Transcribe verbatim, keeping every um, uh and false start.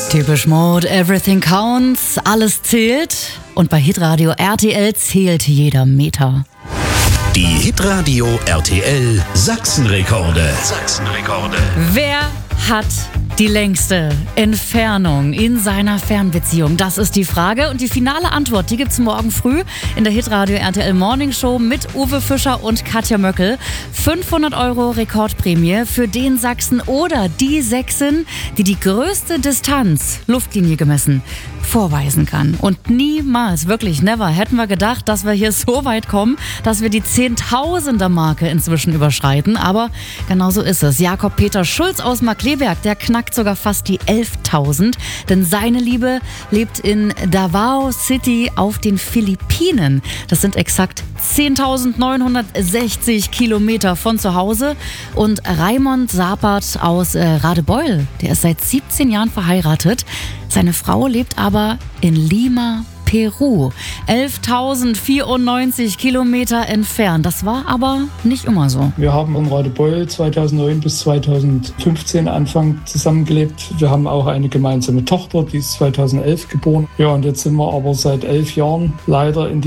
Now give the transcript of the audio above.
Depeche Mode, Everything Counts, alles zählt. Und bei Hitradio R T L zählt jeder Meter. Die Hitradio R T L Sachsenrekorde. Sachsenrekorde. Wer hat die längste Entfernung in seiner Fernbeziehung? Das ist die Frage. Und die finale Antwort, die gibt's morgen früh in der Hitradio R T L Morning Show mit Uwe Fischer und Katja Möckel. fünfhundert Euro Rekordprämie für den Sachsen oder die Sächsin, die die größte Distanz, Luftlinie gemessen, vorweisen kann. Und niemals, wirklich never, hätten wir gedacht, dass wir hier so weit kommen, dass wir die Zehntausender-Marke inzwischen überschreiten. Aber genauso ist es. Jakob Peter Schulz aus Markkleeberg, der knackt sogar fast die elftausend. Denn seine Liebe lebt in Davao City auf den Philippinen. Das sind exakt zehntausendneunhundertsechzig Kilometer von zu Hause. Und Raimond Sapert aus äh, Radebeul, der ist seit siebzehn Jahren verheiratet. Seine Frau lebt aber in Lima, Peru. elftausendvierundneunzig Kilometer entfernt. Das war aber nicht immer so. Wir haben in Radebeul zweitausendneun bis zweitausendfünfzehn Anfang zusammengelebt. Wir haben auch eine gemeinsame Tochter, die ist zweitausendelf geboren. Ja, und jetzt sind wir aber seit elf Jahren leider in